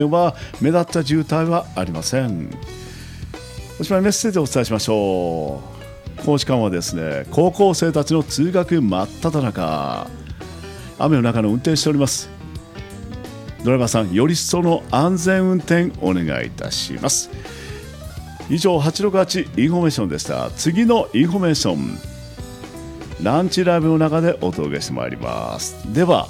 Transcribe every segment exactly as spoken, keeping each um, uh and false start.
は目立った渋滞はありません。おしまいメッセージをお伝えしましょう。この時間はですね、高校生たちの通学真っ只中、雨の中の運転しております。ドライバーさん、より一層の安全運転お願いいたします。以上はちろくはちインフォメーションでした。次のインフォメーション、ランチライブの中でお届けしてまいります。では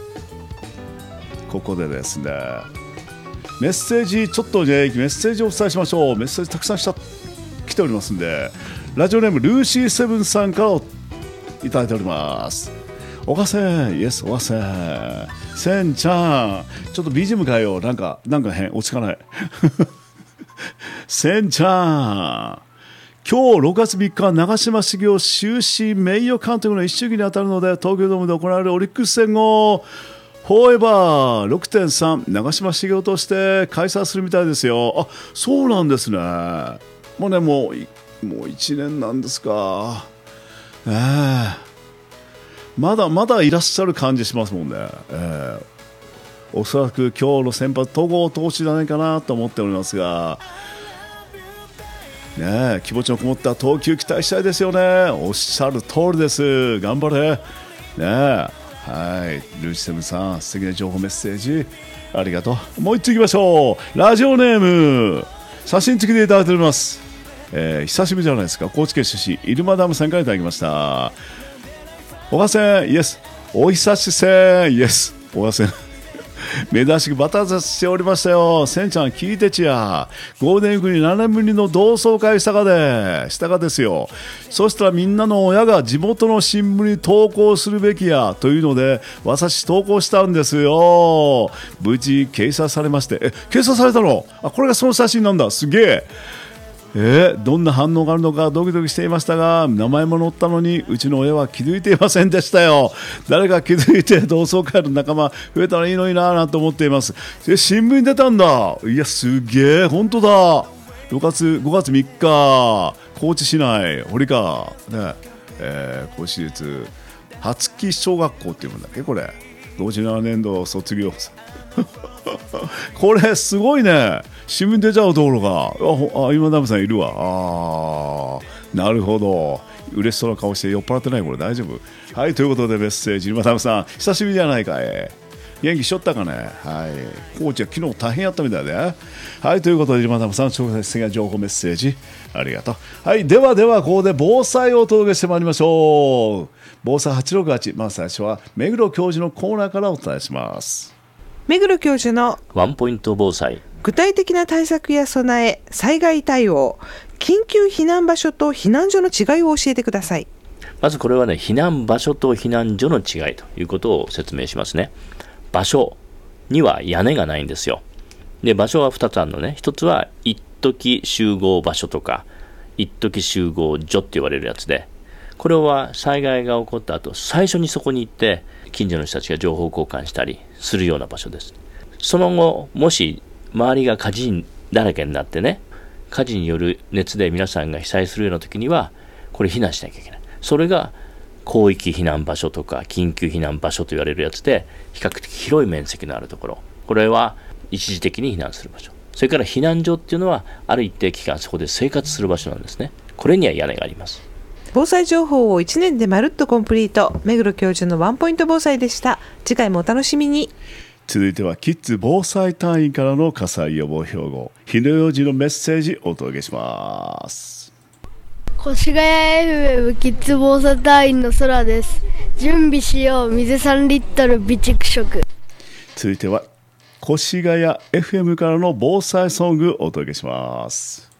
ここでですね、メッセージちょっとね、メッセージをお伝えしましょう。メッセージたくさんした来ておりますんで、ラジオネームルーシーセブンさんからいただいております。おかせん、イエス、おかせん、せんちゃん、ちょっと ビージーエム 変えよう。なんかなんか変、落ち着かないせんちゃん、今日ろくがつみっか、長嶋茂雄終身名誉監督の一周忌に当たるので、東京ドームで行われるオリックス戦をフォーエバー ろくてんさん 長嶋茂雄として開催するみたいですよ。あ、そうなんですね。もうね、もうもういちねんなんですか。えー、まだまだいらっしゃる感じしますもんね。えー、おそらく今日の先発戸郷投手じゃないかなと思っておりますが、ね、気持ちのこもった投球期待したいですよね。おっしゃる通りです。頑張れ、ね。はい、ルーシセムさん、素敵な情報メッセージありがとう。もう一ついきましょう。ラジオネーム、写真付きでいただいております。えー、久しぶりじゃないですか。高知県出身、イルマダムさんからいただきました。おかせん、イエス。お久しせん、イエス。おかせん珍しくバタバタしておりましたよ。せんちゃん聞いてちや。ゴールデンウィークにななねんぶりの同窓会したかでしたかですよ。そしたらみんなの親が地元の新聞に投稿するべきやというので、私投稿したんですよ。無事掲載されまして。え、掲載されたの？あ、これがその写真なんだ。すげえ。えー、どんな反応があるのかドキドキしていましたが、名前も載ったのにうちの親は気づいていませんでしたよ。誰か気づいて同窓会の仲間増えたらいいのになと思っています。で、新聞に出たんだ。いや、すげえ、本当だ。ろくがつごがつみっか、高知市内堀川ね、えー、高知市立初木小学校っていうんだっけ、これごじゅうななねんど卒業これすごいね。新聞出ちゃうところが、ああ、今ダムさんいるわ。ああ、なるほど。嬉しそうな顔して酔っ払ってない？これ大丈夫？はい、ということでメッセージ、今ダムさん久しぶりじゃないかい。元気しとったかね。はい、コーチは昨日大変やったみたいで、はい、ということで今ダムさん、直接的な情報メッセージありがとう。はい、ではではここで防災をお届けしてまいりましょう。防災はちろくはち、まず最初は目黒教授のコーナーからお伝えします。 目黒教授のワンポイント防災、 具体的な対策や備え、災害対応、緊急避難場所と避難所の違いを教えてください。 まずこれはね、避難場所と避難所の違いということを説明しますね。場所には屋根がないんですよ。で、場所はふたつあるのね。ひとつは一時集合場所とか一時集合所って言われるやつで、これは災害が起こった後、最初にそこに行って近所の人たちが情報交換したりするような場所です。その後、もし周りが火事だらけになってね、火事による熱で皆さんが被災するような時には、これ避難しなきゃいけない。それが広域避難場所とか緊急避難場所と言われるやつで、比較的広い面積のあるところ、これは一時的に避難する場所。それから避難所っていうのはある一定期間そこで生活する場所なんですね。これには屋根があります。 防災情報をいちねんでまるっとコンプリート、目黒教授のワンポイント防災でした。次回もお楽しみに。 続いてはキッズ防災隊員からの火災予防標語、火の用心のメッセージをお届けします。 越谷 エフエム キッズ防災隊員の空です。準備しよう、水さんリットル備蓄食。 続いては越谷 エフエム からの防災ソングをお届けします。